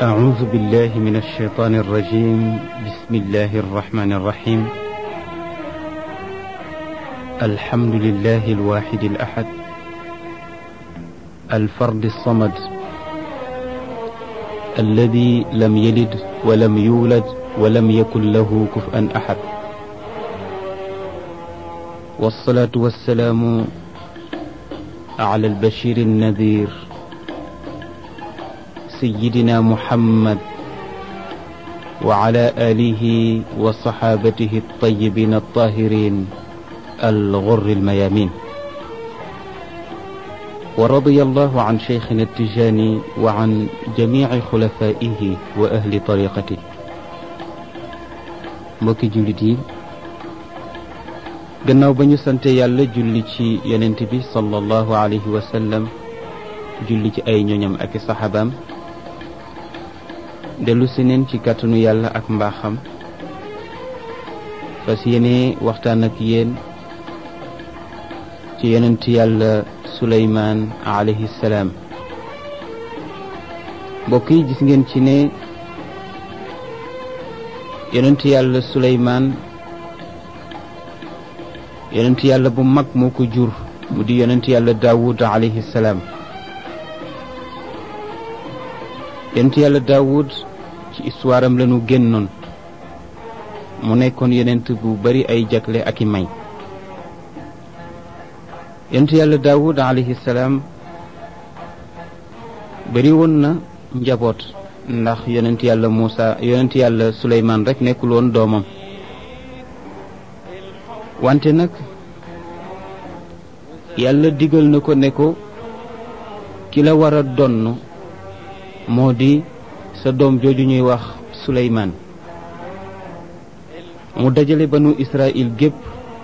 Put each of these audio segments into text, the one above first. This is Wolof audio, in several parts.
أعوذ بالله من الشيطان الرجيم. بسم الله الرحمن الرحيم. الحمد لله الواحد الأحد الفرد الصمد الذي لم يلد ولم يولد ولم يكن له كفوا أحد، والصلاة والسلام على البشير النذير سيدنا محمد وعلى آله وصحابته الطيبين الطاهرين الغر الميامين، ورضي الله عن شيخنا التجاني وعن جميع خلفائه وأهل طريقته. mbokki jullit yi, gannaaw ba ñu sante yàlla julli ci yonent bi sallallahu alayhi wa sallam, julli ci ay ñoñam ak i saxaabaam, dellu si neen ci kàttanu yàlla ak mbaaxam fas yéene waxtaan ak yéen ci yonent yàlla Suleymaan alayhi salaam. mbokk yi, gis ngeen ci ne yonent yàlla Suleymaan yonent yàlla bu mag moo ko jur, mu di yonent yàlla Daawud alayhi salaam. yonent yàlla Daawud ci histoire am lañu génnoon, mu nekkoon yonent bu bari ay jagle ak i may. yonent yàlla Daawud alayhi salaam bari woon na njaboot, ndax yonent yàlla Suleymaan rek nekkul woon doomam. wante nag yàlla digal na ko ne ko ki la war a donn moo di sa doom jooju ñuy wax Suleymaan. mu dajale banu Israël gépp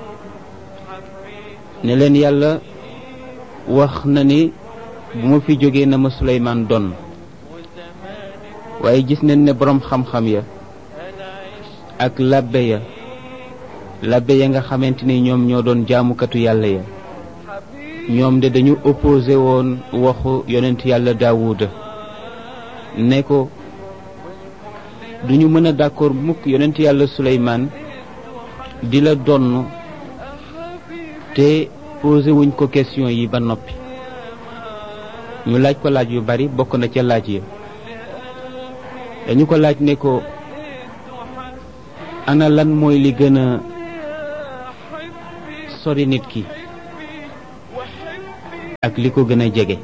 ne leen yàlla wax na ni bu ma fi jógee na ma Suleymaan donn, waaye gis nañ ne boroom xam-xam ya ak labbe ya nga xamante ni ñoom ñoo doon jaamukatu yàlla ya, ñoom de dañu opposé woon waxu yonent yàlla Daawuda ne ko duñu mën a d'accord mukk yonent yàlla Suleymaan di la donn te posé wuñ ko question yi ba noppi. ñu laaj ko laaj yu bari, bokk na ca laaj ya dañu ko laaj ne ko ana lan mooy li gën a sori nit ki ak li ko gën a jege.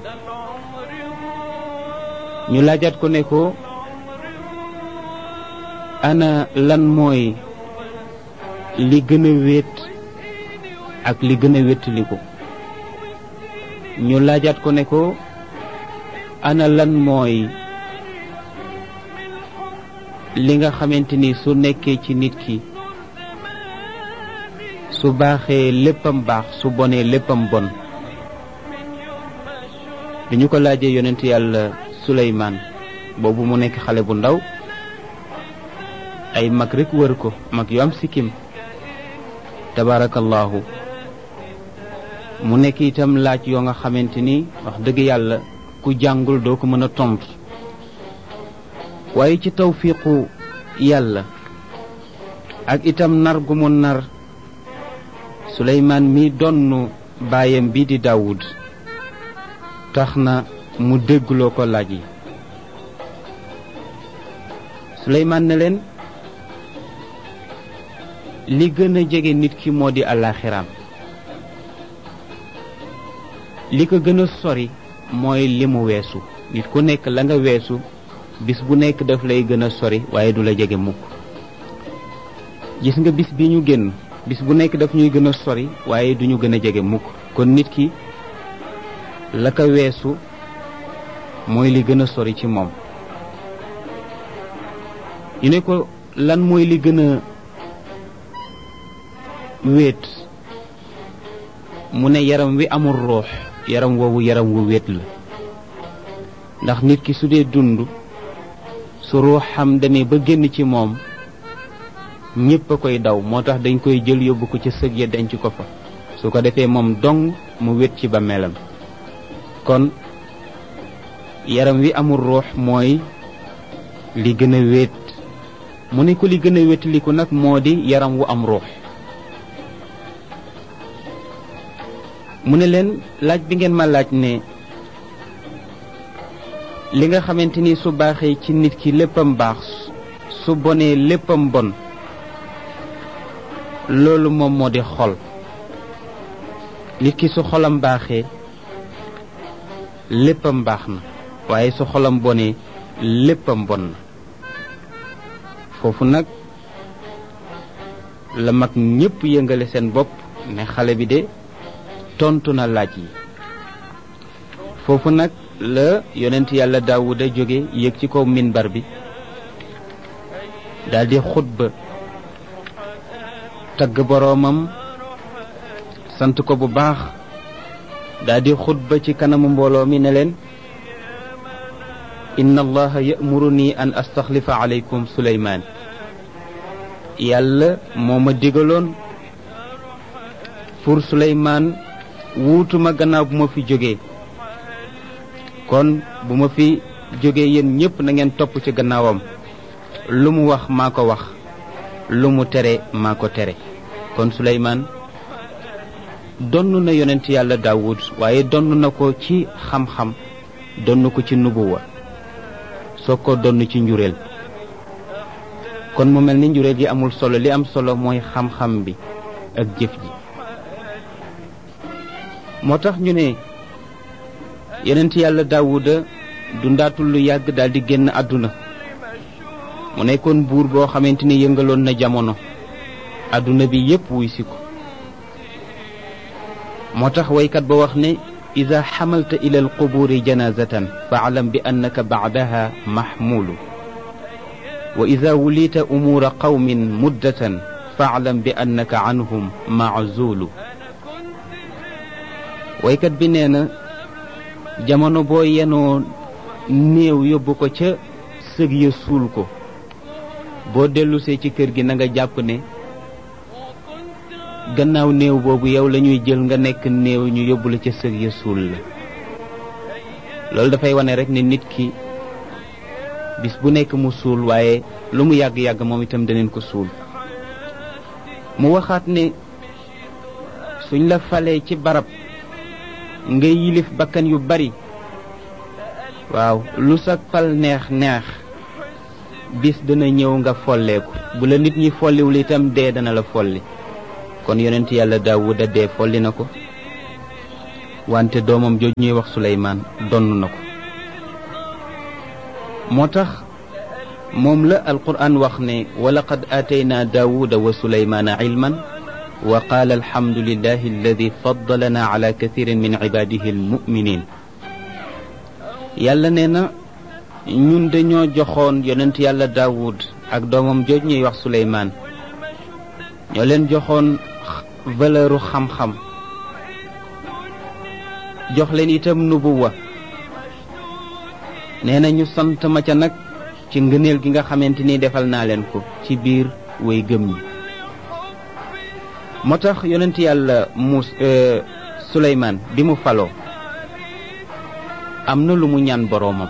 ñu laajaat ko ne ko ana lan mooy li gën a wéet ak li gën a wéttali ko. ñu laajaat ko ne ko ana lan mooy li nga xamante ni su nekkee ci nit ki su baaxee léppam baax, su bonee léppam bon. bi ñu ko laajee yonent yàlla Suleymaan boobu mu nekk xale bu ndaw, ay mag rek wër ko, mag yu am sikkim tabarakallahu. mu nekk itam laaj yoo nga xamante ni wax dëgg yàlla ku jàngul doo ko mën a tontu, waaye ci tawfiqu yàlla ak itam nar gu mu nar Suleymaan mi donn baayam bi di Daawud tax na mu déggloo ko laaj yi. Suleymaan ne leen li gën a jege nit ki moo di àllaaxiraam, li ko gën a sori mooy li mu weesu. nit ku nekk la nga weesu bis bu nekk daf lay gën a sori waaye du la jege mukk. gis nga bis bi ñu génn, bis bu nekk daf ñuy gën a sori waaye du ñu gën a jege mukk. kon nit ki la ko weesu mooy li gën a sori ci moom. ñu ne ko lan mooy li gën a wéet, mu ne yaram wi amul ruux, yaram woowu yaram wu wéet la. ndax nit ki su dee dund, su ruuxam demee ba génn ci moom ñépp a koy daw, moo tax dañ koy jël yóbbu ko ci sëg ya denc ko fa, su ko defee moom dong mu wét ci bàmmeelam. kon yaram wi amul ruux mooy li gën a wéet mu ne ko li gën a wéetaliku nag moo di yaram wu am ruux. mu ne leen laaj bi ngeen ma laaj ne li nga xamante ni su baaxee ci nit ki léppam baax su bonee léppam bon loolu moom moo di xol. nit ki su xolam baaxee léppam baax na waaye su xolam bonee léppam bon na. foofu nag la mag ñépp yëngale seen bopp ne xale bi de tontu na laaj yi. foofu nag la yonent yàlla Daawuda jóge yéeg ci kaw minbar bi daldi xutba tagg boroomam sant ko bu baax daldi xutba ci kanamu mbooloo mi ne leen inna allaha ya'muruni an astaxlifa alaykum suleymaan. yàlla moo ma digaloon pour suleymaan wuutuma gannaaw bu ma fi jógee. kon bu ma fi jógee yéen ñépp na ngeen topp ci gannaawam. lu mu wax maa ko wax lu mu tere maa ko tere. kon suleymaan donn na yonent yàlla Daawud waaye donn na ko ci xam-xam donn ko ci nubuwa soo ko donn ci njureel. kon mu mel ni njureel yi amul solo li am solo mooy xam-xam bi ak jëf ji. moo tax ñu ne yonent yàlla Daawuda dundaatul lu yàgg daldi génn àdduna. mu nekkoon buur boo xamante ni yëngaloon na jamono àdduna bi yépp wuy si ko. moo tax waykat ba wax ne ida xamalta ila alqubuuri janazatan faalam bi annaka bacdaha maxmuulu wa ida wulita umuura qawmin muddatan faalam bi annaka canhum maczuulu. waykat bi nee na jamono boo yenoo néew yóbbu ko ca sëg ya suul ko boo dellusee ci kër gi na nga jàpp ne gannaaw néew boobu yow lañuy jël nga nekk néew ñu yóbbu la ca sëg ya suul la. loolu dafay wane rek ne nit ki bis bu nekk mu suul waaye lu mu yàgg-yàgg moom itam daneen ko suul. mu waxaat ne suñ la falee ci barab nga yilif bakkan yu bari waaw lu sa fal neex neex bis dana ñëw nga folleeku. bu la nit ñi folliwul itam dee dana la folli. kon yonent yàlla Daawuda dee folli na ko wante doomam jooju ñuy wax Suleymaan donn na ko. moo tax moom la alquran wax ne wa laqad aataynaa Daawuda wa Suleymaana ilman wa qaala alhamdulillahi alladi faddalana ala kathirin min ibadihi almuminin. yàlla nee na ñun dañoo joxoon yonent yàlla Daawud ak doomam jooju ñuy wax Suleymaan ñoo leen joxoon valeuru xam-xam jox leen itam nubuwa. nee na ñu sant ma ca nag ci ngëneel gi nga xamante ni defal naa leen ko ci biir way gëm ñi. moo tax yonent yàlla Suleymaan bi mu faloo am na lu mu ñaan boroomam.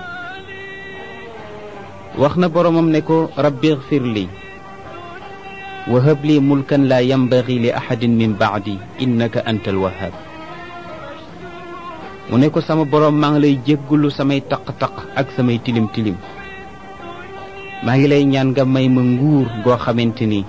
wax na boroomam ne ko rabbi ighfir li wa hab li mulkan la yanbaghi li ahadin min ba'di innaka antal wahhab. mu ne ko sama boroom maa ngi lay jéggulu samay taq-taq ak samay tilim-tilim. maa ngi lay ñaan nga may ma nguur goo xamante ni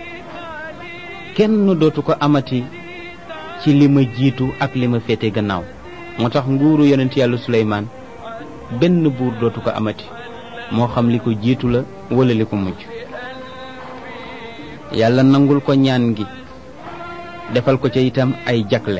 kenn dootu ko amati ci li ma jiitu ak li ma féete gannaaw. moo tax nguuru yonent yàlla Suleymaan benn buur dootu ko amati moo xam li ko jiitu la wala li ko mujj. yàlla nangul ko ñaan gi defal ko ca itam ay jagle.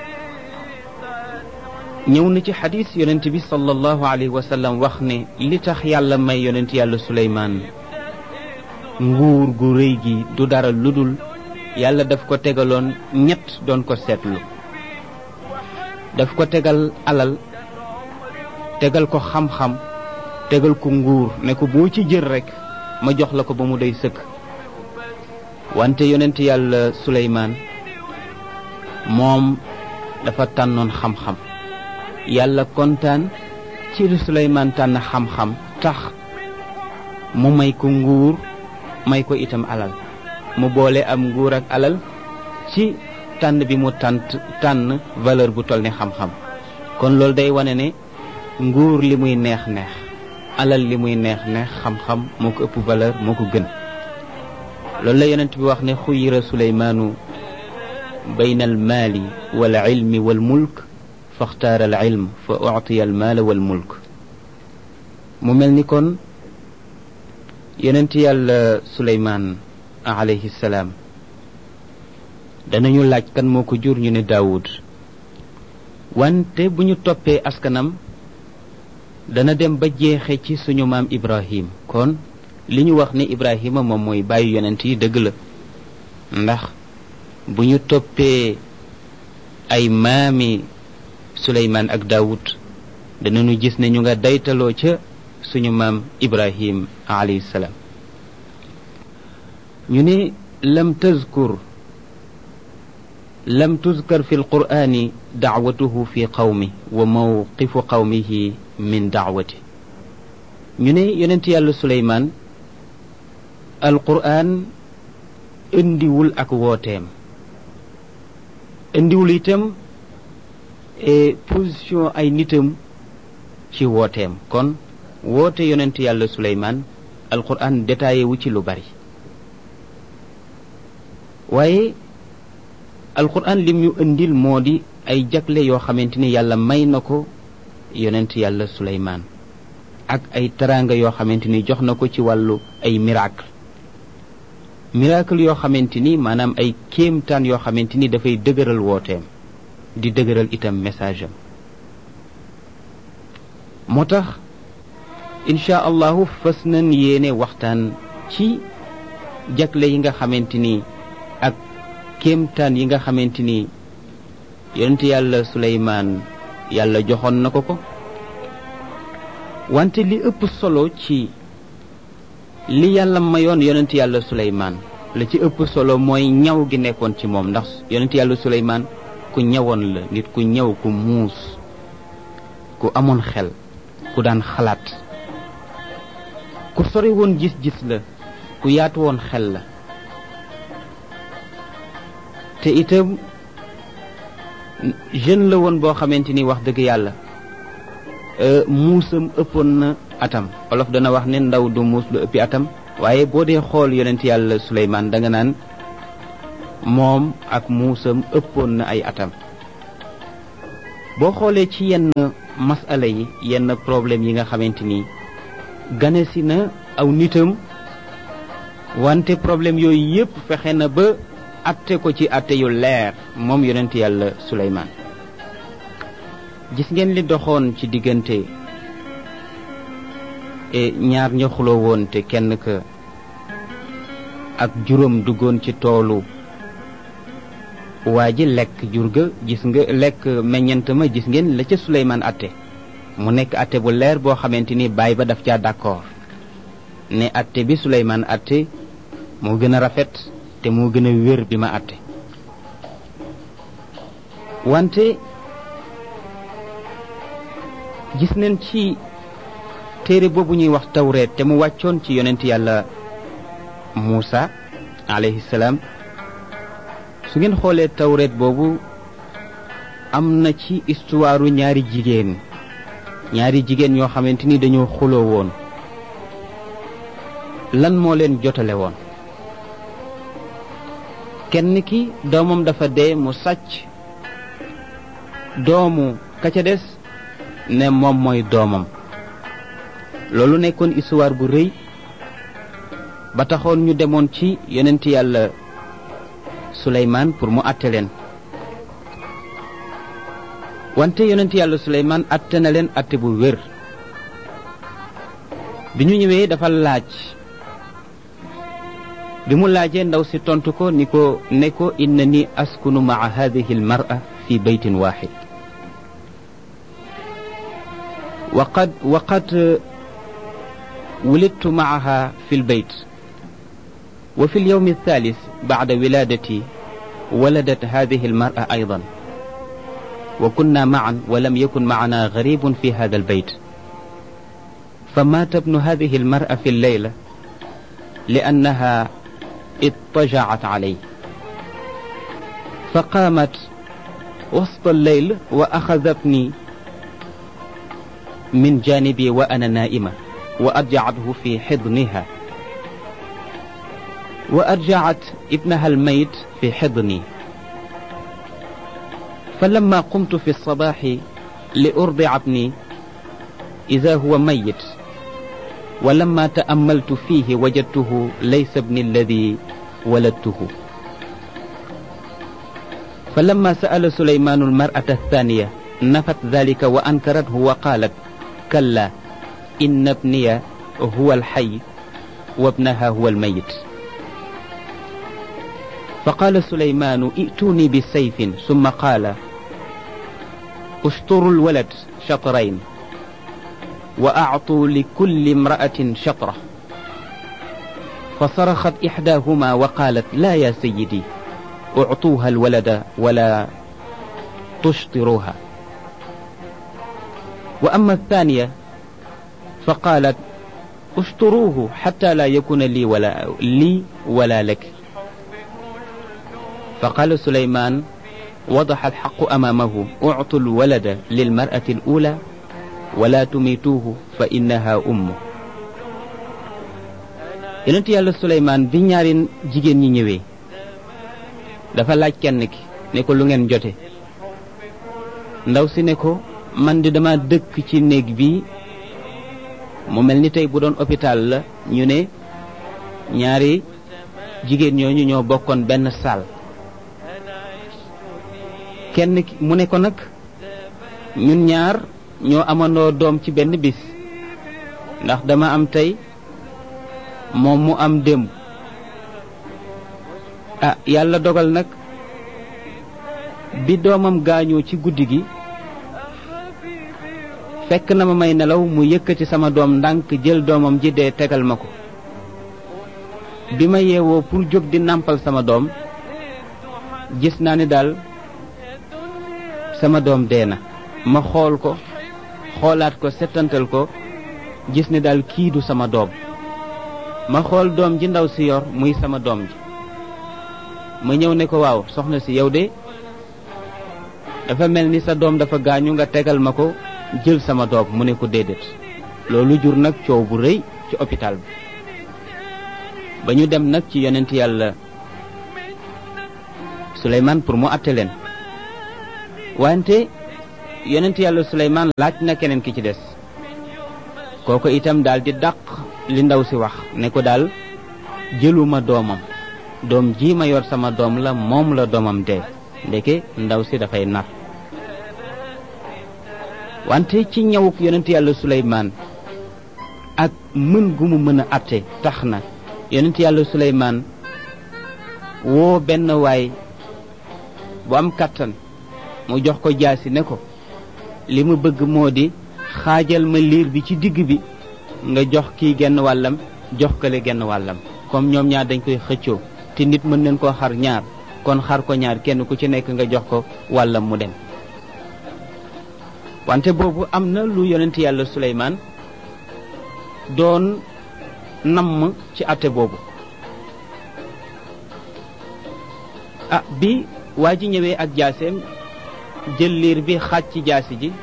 ñëw na ci xadis yonent bi sallallahu alayhi wa sallam wax ne li tax yàlla may yonent yàlla Suleymaan nguur gu rëy gi du dara ludul yàlla daf ko tegaloon ñett doon ko seetlu. daf ko tegal alal tegal ko xam-xam tegal ko nguur ne ko boo ci jël rekk ma jox la ko ba mu doy sëkk. wante yonent yàlla Suleymaan moom dafa tànnoon xam-xam. yàlla kontaan ci Suleymaan tànn xam-xam tax mu may ko nguur may ko itam alal mu boole am nguur ak alal ci tànn bi mu tànn valeur bu toll ne xam-xam kon loolu day wane ne nguur li muy neex-neex alal li muy neex-neex xam-xam moo ko ëpp valeur moo ko gën loolu la yonent bi wax ne xuyira suleymaanu bayna al maali wal ilmi wal mulk faxtaara al ilm fa uctiya al maala wal mulk mu mel ni kon yonent yàlla suleymaan alayhi salaam danañu laaj kan moo ko jur ñu ne daawud wante bu ñu toppee askanam dana dem ba jeexe ci suñu maam ibrahim kon li ñu wax ni ibrahima moom mooy bàyyi yonent yi dëgg la ndax bu ñu toppee ay maami suleymaan ak daawud danañu gis ne ñu nga daytaloo ca suñu maam ibrahim alayhi salaam ñu ne lam tuzkar fi alqur'ani dacwatuhu fi qawmi wa mawqifu qawmihi min dacwati ñu ne yonent yàlla suleymaan alqur'an indiwul ak wooteem indiwul itam position ay nitam ci wooteem kon woote yonent yàlla suleymaan alqur'an détaillé wu ci lu bari waaye alquran lim ñu indil moo di ay jagle yoo xamante ni yàlla may na ko yonent yàlla suleymaan ak ay teraanga yoo xamante ni jox na ko ci wàllu ay miracle yoo xamante ni maanaam ay kéemtaan yoo xamante ni dafay dëgëral wooteem di dëgëral itam message am moo tax insha allahu fas nañ yéene waxtaan ci jagle yi nga xamante ni ak kéemtaan yi nga xamante ni yonent yàlla suleymaan yàlla joxoon na ko wante li ëpp solo ci li yàlla mayoon yonent yàlla suleymaan la ci ëpp solo mooy ñaw gi nekkoon ci moom ndax yonent yàlla suleymaan ku ñawoon la nit ku ñaw ku muus ku amoon xel ku daan xalaat ku sori woon gis-gis la ku yaatu woon xel la te itam jeune la woon boo xamante ni wax dëgg yàlla muusam ëppoon na atam olof dana wax ne ndaw du muus lu ëppi atam waaye boo dee xool yonent yàlla suleymaan da nga naan moom ak muusam ëppoon na ay atam boo xoolee ci yenn masala yi yenn problème yi nga xamante ni ganesi na aw nitam wante problème yooyu yépp fexe na ba atte ko ci atte yu leer moom yonent yàlla suleymaan gis ngeen li doxoon ci diggante ñaar ña xuloo woon te kenn ka ak juróom duggoon ci toolu waa ji lekk jur ga gis nga lekk meññant ma gis ngeen la ca suleymaan atte mu nekk atte bu leer boo xamante ni baay ba daf caa d'accord ne atte bi suleymaan atte moo gën a rafet te moo gën a wér bi ma atte wante gis nañ ci téere boobu ñuy wax tawreet te mu wàccoon ci yonent yàlla Muusa alayhi salaam su ngeen xoolee tawreet boobu am na ci histoire ñaari jigéen ñoo xamante ni dañoo xuloo woon lan moo leen jotale woon kenn ki doomam dafa dee mu sàcc doomu ka ca des ne moom mooy doomam loolu nekkoon histoire bu rëy ba taxoon ñu demoon ci yonent yàlla Suleymaan pour mu àtte leen wante yonent yàlla Suleymaan àtte na leen àtte bu wér bi ñu ñëwee dafa laaj bi mu laajee ndaw si tontu ko ni ko ne ko innani askunu maa hadihi almar'a fi baytin waxid وقد ولدت معها في البيت وفي اليوم الثالث بعد ولادتي ولدت هذه المرأة أيضا وكنا معا ولم يكن معنا غريب في هذا البيت فمات ابن هذه المرأة في الليلة لأنها اضطجعت عليه، فقامت وسط الليل وأخذتني من جانبي وأنا نائمة، وأرجعته في حضنها، وأرجعت ابنها الميت في حضني. فلما قمت في الصباح لأرضع ابني إذا هو ميت، ولما تأملت فيه وجدته ليس ابني الذي ولدته. فلما سأل سليمان المرأة الثانية نفت ذلك وأنكرته وقالت: كلا، إن ابني هو الحي وابنها هو الميت. فقال سليمان: ائتوني بسيف، ثم قال: اشطروا الولد شطرين، وأعطوا لكل امرأة شطرة. فصرخت إحداهما وقالت: لا يا سيدي، اعطوها الولد ولا تشطروها. وأما الثانية فقالت: اشطروه حتى لا يكون لي ولا لك. فقال سليمان: وضح الحق أمامه: اعطوا الولد للمرأة الأولى ولا تميتوه فإنها أمه. yonent yàlla Suleymaan bi ñaari jigéen ñi ñëwee dafa laaj kenn ki ne ko lu ngeen jote. ndaw si ne ko: man di dama dëkk ci néeg bi, mu mel ni tey bu doon hôpital la ñu ne ñaari jigéen ñooñu ñoo bokkoon benn salle. kenn ki mu ne ko nag ñun ñaar ñoo amandoo doom ci benn bis, ndax dama am tey moom mu am démb. yàlla dogal nag bi doomam gaañoo ci guddi gi fekk na ma may nelaw, mu yëkkati sama doom ndànk jël doomam ji dee tegal ma ko. bi ma yeewoo pour jóg di nàmpal sama doom, gis naa ni daal sama doom dee na. ma xool ko, xoolaat ko, settantal ko, gis ni daal kii du sama doom. ma xool doom ji ndaw si yor muy sama doom ji. ma ñëw ne ko: waaw soxna si, yow de dafa mel ni sa doom dafa gaañu nga tegal ma ko jël sama doom. mu ne ko: déedéet. loolu jur nag coow bu rëy ci hôpital bi. ba ñu dem nag ci yonent yàlla Suleymaan pour mu àtte leen. wante yonent yàlla Suleymaan laaj na keneen ki ci des, kooku itam daal di dàq li ndaw si wax, ne ko daal jëluma doomam, doom ji ma yor sama doom la, moom la doomam dee. ndeke ndaw si dafay nar. wante ci ñëwuk yonent yàlla Suleymaan ak mën gu mu mën a àtte tax na yonent yàlla Suleymaan woo benn waay bu am kàttan, mu jox ko jaasi ne ko: li mu bëgg moo di xaajal ma liir bi ci digg bi, nga jox kii genn wàllam, jox kële genn wàllam. comme ñoom ñaar dañ koy xëccoo te nit mën nañ koo xar ñaar, kon xar ko ñaar, kenn ku ci nekk nga jox ko wàllam mu dem. wante boobu am na lu yonent yàlla Suleymaan doon namm ci àtte boobu. bi waa ji ñëwee ak jaaseem jël liir bi xaaj ci jaasi ji,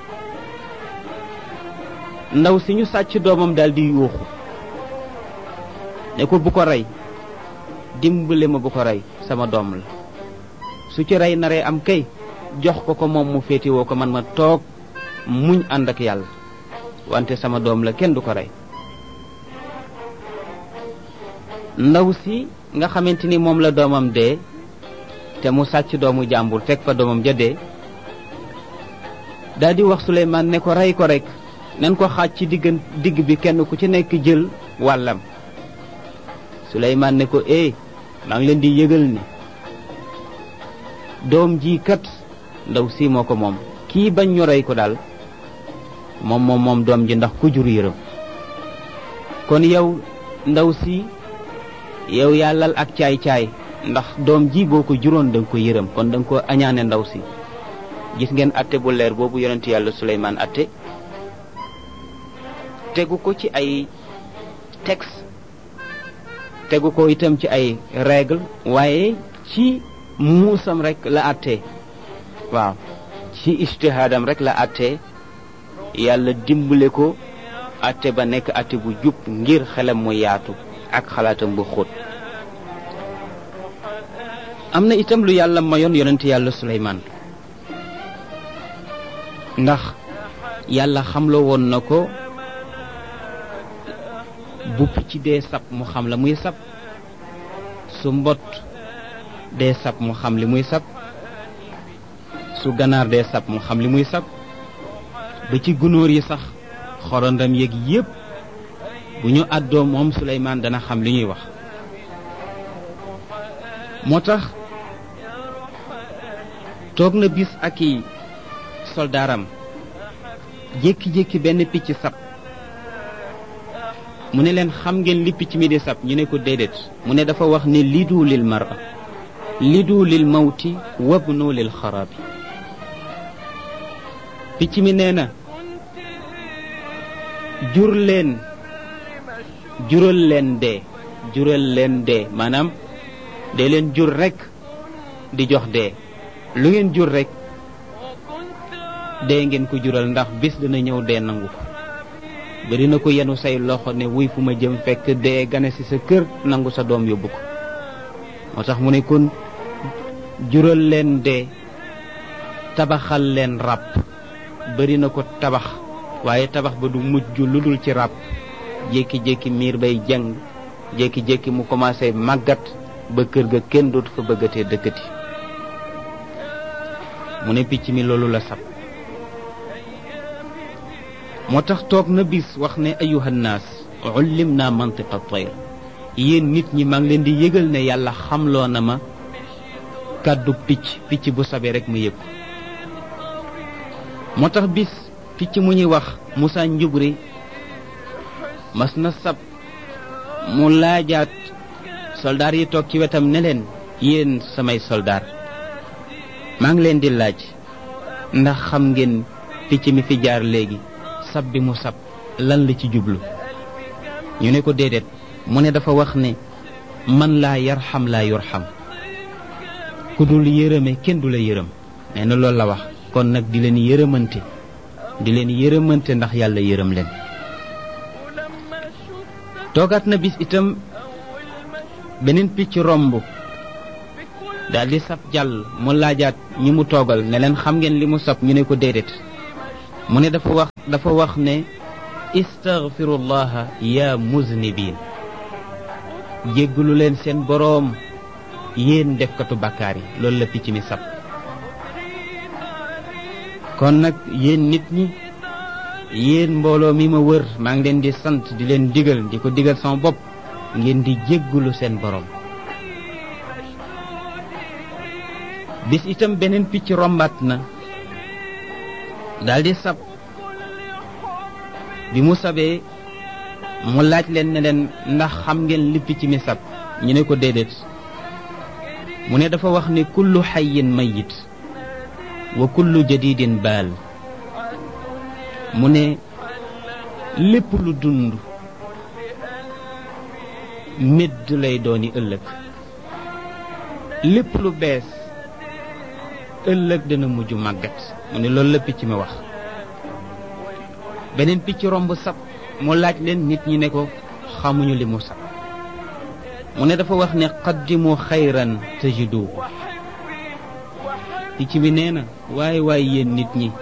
ndaw si ñu sàcc doomam daal di yuuxu ne ko: bu ko rey, dimbale ma, bu ko rey, sama doom la. su ci rey naree am kay jox ko moom mu féetewoo ko, man ma toog muñ ànd ak yàlla, wante sama doom la, kenn du ko rey. ndaw si nga xamante ni moom la doomam dee te mu sàcc doomu jàmbur teg fa doomam ja dee, daal di wax Suleymaan ne ko: rey ko rek, nen ko xaaj ci digg bi, kenn ku ci nekk jël wàllam. Suleymaan ne ko: maa ngi leen di yëgal ni doom ji kat ndaw si moo ko moom. kii bañ ñu rey ko daal moom doom ji, ndax ku jur yërëm. kon yow ndaw si, yow yaa lal ak caay-caay, ndax doom ji boo ko juróon da nga ko yërëm, kon da nga ko añaane ndaw si. gis ngeen atte bu leer boobu yonent yàlla Suleymaan atte, tegu ko ci ay texte tegu ko itam ci ay règle waaye ci muusam rek la àttee waaw ci ijtihaadam rek la àttee yàlla dimbale ko àtte ba nekk àtte bu jub ngir xelam mu yaatu ak xalaatam bu xóot am na itam lu yàlla mayoon yonent yàlla Suleymaan ndax yàlla xamloo woon na ko bu picc dee sab mu xam la muy sab su mbott dee sab mu xam li muy sab su ganaar dee sab mu xam li muy sab ba ci gunóor yi sax xorondam yeeg yépp bu ñu àddoo moom Suleymaan dana xam li ñuy wax moo tax toog na bis ak i soldaaram jékki-jékki benn picc sab mu ne leen xam ngeen li picc mi di sab ñu ne ko déedéet mu ne dafa wax ne lidu lil mar'a lidu lil mawti wabnu lil xarabi picc mi nee na jural leen dee maanaam dee leen jur rek di jox dee lu ngeen jur rek dee ngeen ko jural ndax bis dina ñëw dee nangu ko bari na ko yenu say loxo ne wuy fu ma jëm fekk dee gane ci sa kër nangu sa doom yóbbu ko moo tax mu ne kon jural leen dee tabaxal leen ràbb bari na ko tabax waaye tabax ba du mujj lu dul ci ràbb jékki-jékki miir bay jàng jékki-jékki mu commencé màggat ba kër ga kenn dootu fa bëggatee dëkkati mu ne picc mi loolu la sab moo tax toog na bis wax ne ayuha nnaas ullimna mantiqa tayr yéen nit ñi maa ngi leen di yëgal ne yàlla xamloo na ma kàddu picc bu sabee rek ma yëg moo tax bis picc mu ñuy wax Musaa Njubri mas na sab mu laajaat soldaar yi toog ci wetam ne leen yéen samay soldaar maa ngi leen di laaj ndax xam ngeen picc mi fi jaar léegi sab bi mu sab lan la ci jublu ñu ne ko déedéet mu ne dafa wax ne man laa yarxam laa yurxam ku dul yërëme kenn du la yërëm nee na loolu la wax kon nag di leen yërëmante ndax yàlla yërëm leen toogaat na bis itam beneen picc romb daldi sab jàll mu laajaat ñi mu toogal ne leen xam ngeen li mu sab ñu ne ko déedéet mu ne dafa wax ne istaghfirullaha ya muznibin jéggalu leen seen boroom yéen defkatu bàkkaar yi loolu la picc mi sab kon nag yéen nit ñi yéen mbooloo mi ma wër maa ngi leen di sant di leen digal di ko digal sama bopp ngeen di jéggalu seen boroom bis itam beneen picc rombaat na daldi sab bi mu sabee mu laaj leen ne leen ndax xam ngeen li picc mi sab ñu ne ko déedéet mu ne dafa wax ne kullu xayin mayit wa kullu jadidin baal mu ne lépp lu dund médd lay dooni ëllëg lépp lu bees ëllëg dana mujj màggat mu ne loolu la picc mi wax beneen picc romb sab mu laaj leen nit ñi ne ko xamuñu li mu sab mu ne dafa wax ne qaddimu xayran tajidu picc mi nee na waaye yéen nit ñi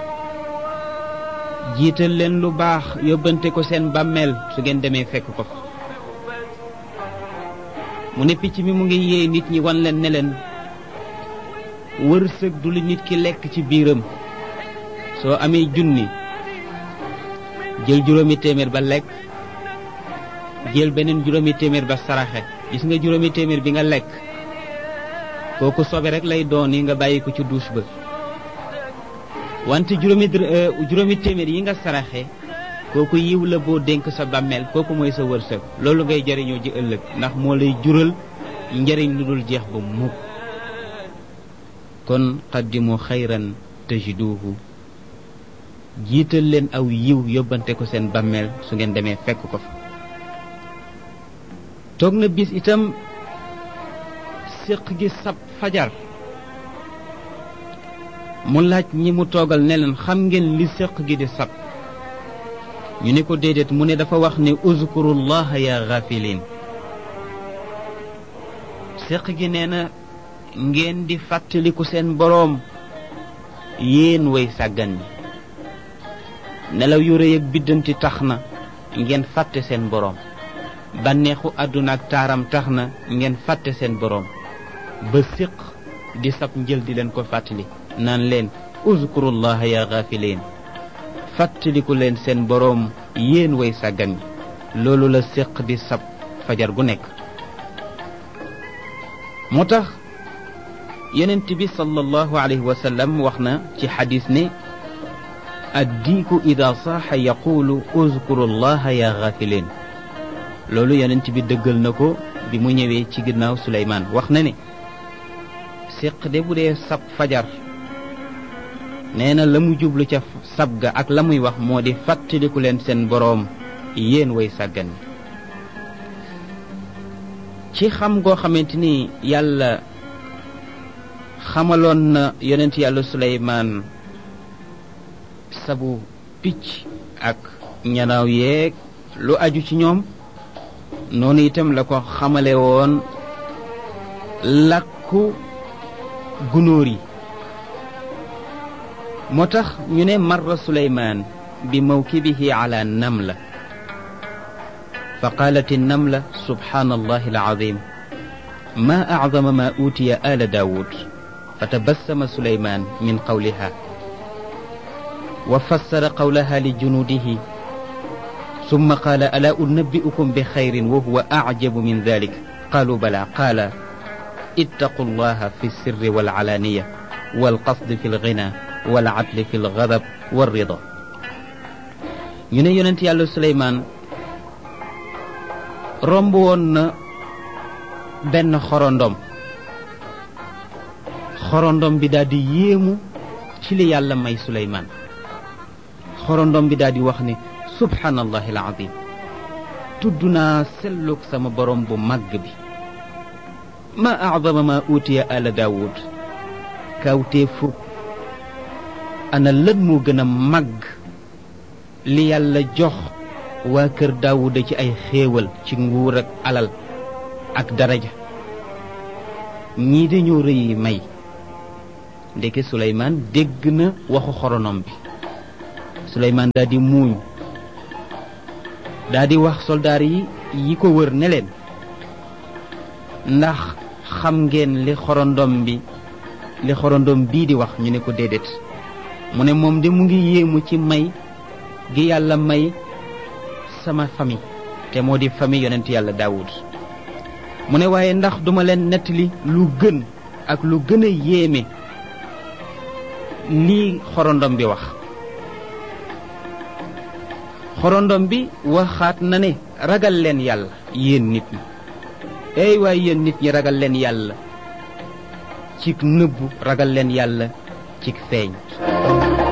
jiital leen lu baax yóbbante ko seen bàmmeel su ngeen demee fekk ko fa mu ne picc mi mu ngi yee nit ñi wan leen ne leen wërsëg du li nit ki lekk ci biiram soo amee junni jël juróomi téeméer ba lekk jël beneen juróomi téeméer ba saraxe gis nga juróomi téeméer bi nga lekk kooku sobe rek lay doon yi nga bàyyi ko ci douche ba wante juróomi téeméer yi nga saraxe kooku yiw la boo dénk sa bàmmeel kooku mooy sa wërsëg loolu ngay jariñoo ji ëllëg ndax moo lay jural njariñ lu dul jeex ba mukk kon qaddimu xayran tajiduhu jiital leen aw yiw yóbbante ko seen bàmmeel su ngeen demee fekk ko fa toog na bis itam séq gi sab fajar mu laaj ñi mu toogal ne leen xam ngeen li séq gi di sab ñu ne ko déedéet mu ne dafa wax ne uzkurullaha ya ghafilin séq gi nee na ngeen di fàttaliku seen boroom yéen way sàggan ñi nelaw yu rëy ak biddanti tax na ngeen fàtte seen boroom bànneexu àdduna ak taaram tax na ngeen fàtte seen boroom ba séq di sab njël di leen ko fàttali naan leen uzkurullaha ya ghafilin fàttaliku leen seen boroom yéen way sàggan ñi loolu la séq di sab fajar gu nekk moo tax yonent bi sallallahu alayhi wa sallam wax na ci xadis ne addiiku ida saaxa yaqulu uzkurullaha ya ghafilin loolu yonent bi dëggal na ko bi mu ñëwee ci ginnaaw Suleymaan wax na ne séq de bu dee sab fajar nee na la mu jublu ca sab ga ak la muy wax moo di fàttaliku leen seen boroom yéen way sàggan ci xam goo xamante ni yàlla xamaloon na yonent yàlla Suleymaan sabu picc ak ñanaaw yeeg lu aju ci ñoom noonu itam la ko xamale woon làkku gunóor yi moo tax ñu ne marra Suleymaan bi mawkibihi ala namla fa qaalat an-namla subhaanallahi al-aziim maa a'zama maa uutiya aala daawuud fatabassama Suleymaan min qawlihaa wa fassara qawlahaa li junuudihi summa qaala alaa unabbi'ukum bi xayrin wa huwa a'jabu min daalik qaaluu balaa qaala ittaqu llaha fi sirri wal alaaniya wal qasdi fi lginaa wal adli fi lgadab wal rida ñu ne yonent yàlla Suleymaan romb woon na benn xorondom bi daal di yéemu ci li yàlla may Suleymaan xorondom bi daal di wax ne subhaanallahi alazim tudd naa sellug sama borom bu màgg bi ma a'zama ma utiya ala daawud kawtee fukk ana lan moo gën a màgg li yàlla jox waa kër daawuda ci ay xéewal ci nguur ak alal ak daraja ñii dañoo rëy may ndeke Suleymaan dégg na waxu xoronom bi Suleymaan daal di muuñ daal di wax soldaar yi ko wër ne leen ndax xam ngeen li xorondom bii di wax ñu ne ko déedéet mu ne moom de mu ngi yéemu ci may gi yàlla may sama famille te moo di famille yonent yàlla Daawud mu ne waaye ndax duma leen nettali lu gën ak lu gën a yéeme lii xorondom bi wax xorondom bi waxaat na ne ragal leen yàlla yéen nit ñi ey waaye yéen nit ñi ragal leen yàlla cig nëbbu ragal leen yàlla cig feeñ